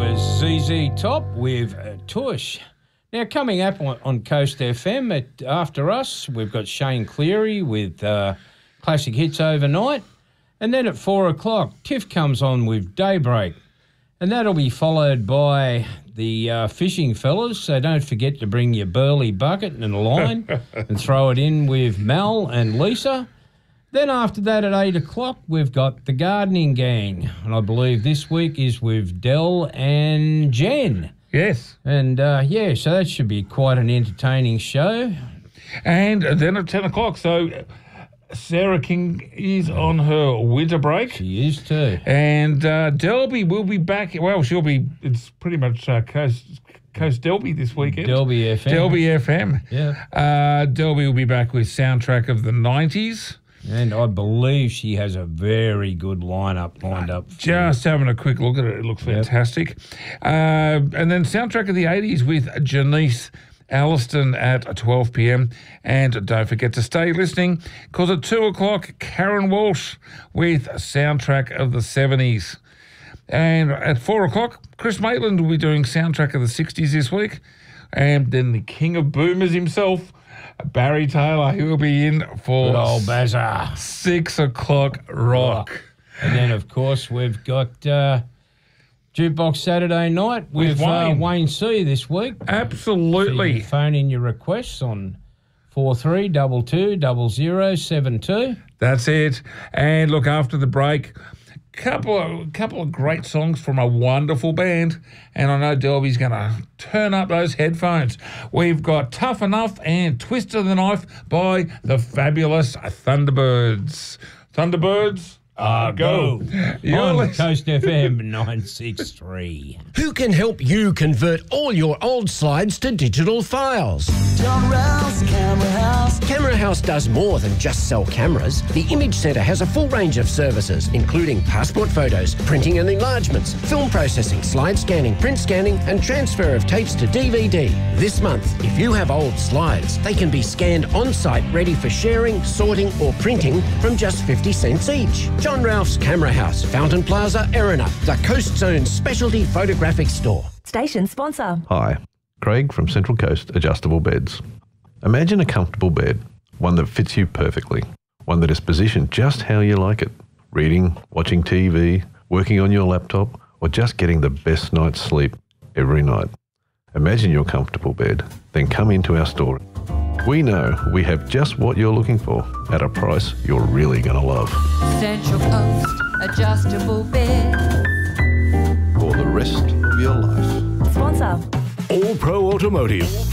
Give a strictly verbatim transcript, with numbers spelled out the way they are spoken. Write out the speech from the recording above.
was Z Z Top with uh, Tush. Now, coming up on, on Coast F M, at, after us, we've got Shane Cleary with uh, Classic Hits Overnight. And then at four o'clock, Tiff comes on with Daybreak. And that'll be followed by the uh, fishing fellas, so don't forget to bring your burley bucket and a line and throw it in with Mel and Lisa. Then after that at eight o'clock, we've got the gardening gang. And I believe this week is with Del and Jen. Yes. And, uh, yeah, so that should be quite an entertaining show. And then at ten o'clock, so Sarah King is on her winter break. She is too. And uh, Delby will be back. Well, she'll be, it's pretty much uh, Coast, Coast Delby this weekend. Delby F M. Delby F M. Yeah. Uh, Delby will be back with Soundtrack of the nineties. And I believe she has a very good lineup lined up. Just having a quick look at it. It looks fantastic. Yep. Uh, and then Soundtrack of the eighties with Janice Alliston at twelve p.m. And don't forget to stay listening because at two o'clock, Karen Walsh with Soundtrack of the seventies. And at four o'clock, Chris Maitland will be doing Soundtrack of the sixties this week. And then the king of boomers himself, Barry Taylor, he will be in for good old Bazza. six o'clock rock. And then, of course, we've got uh, Jukebox Saturday Night with, with Wayne. Uh, Wayne C this week. Absolutely. So you can phone in your requests on four three two two, zero zero seven two. That's it. And look, after the break, couple of couple of great songs from a wonderful band, and I know Delby's going to turn up those headphones. We've got Tough Enough and Twist of the Knife by the fabulous Thunderbirds. Thunderbirds, uh, go. You're on listening- Coast F M nine six three. Who can help you convert all your old slides to digital files? John Rouse, Camera House. Camera House does more than just sell cameras. The Image Centre has a full range of services, including passport photos, printing and enlargements, film processing, slide scanning, print scanning, and transfer of tapes to D V D. This month, if you have old slides, they can be scanned on-site, ready for sharing, sorting, or printing from just fifty cents each. John Ralph's Camera House, Fountain Plaza, Erina, the Coast Zone's specialty photographic store. Station sponsor. Hi, Craig from Central Coast Adjustable Beds. Imagine a comfortable bed, one that fits you perfectly, one that is positioned just how you like it. Reading, watching T V, working on your laptop, or just getting the best night's sleep every night. Imagine your comfortable bed, then come into our store. We know we have just what you're looking for at a price you're really going to love. Central Coast Adjustable Bed. For the rest of your life. Sponsor. All Pro Automotive.